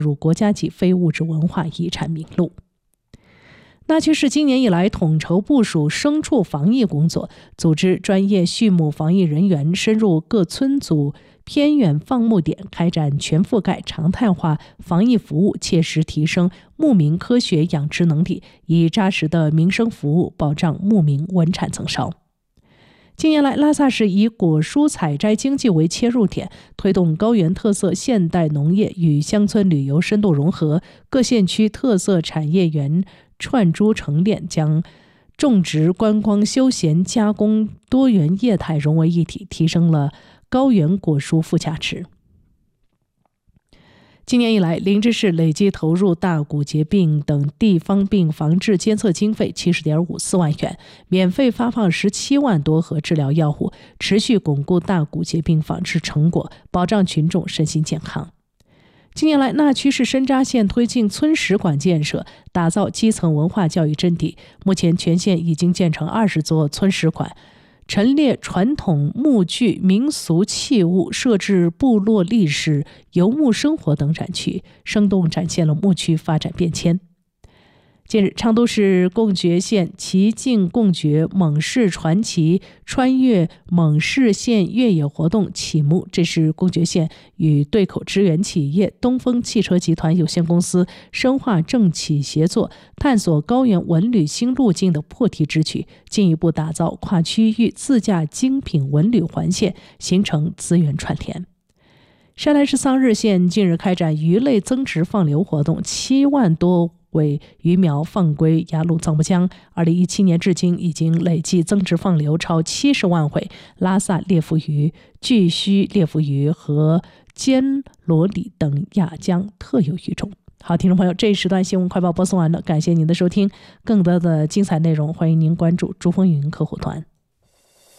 入国家级非物质文化遗产名录。那区市今年以来统筹部署牲畜防疫工作，组织专业畜牧防疫人员深入各村组、偏远放牧点，开展全覆盖常态化防疫服务，切实提升牧民科学养殖能力，以扎实的民生服务保障牧民稳产增收。近年来，拉萨市以果蔬采摘经济为切入点，推动高原特色现代农业与乡村旅游深度融合，各县区特色产业园串珠成链，将种植、观光、休闲、加工多元业态融为一体，提升了高原果蔬附加值。今年以来，林芝市累计投入大骨节病等地方病防治监测经费70.54万元，免费发放17万多盒治疗药物，持续巩固大骨节病防治成果，保障群众身心健康。近年来，那曲市深扎县推进村史馆建设，打造基层文化教育阵地。目前，全县已经建成20座村史馆，陈列传统牧具、民俗器物，设置部落历史、游牧生活等展区，生动展现了牧区发展变迁。近日，昌都市贡觉县奇境贡觉勐氏传奇穿越勐氏县越野活动启幕。这是贡觉县与对口支援企业东风汽车集团有限公司深化政企协作，探索高原文旅新路径的破题之举，进一步打造跨区域自驾精品文旅环线，形成资源串联。山来市桑日县近日开展鱼类增值放流活动，7万多尾鱼苗放归雅鲁藏布江，2017年至今已经累计增值放流超70万尾拉萨列夫鱼、巨须列夫鱼和尖罗里等亚江特有鱼种。好，听众朋友，这一时段新闻快报播送完了，感谢您的收听。更多的精彩内容，欢迎您关注珠峰语音客户端。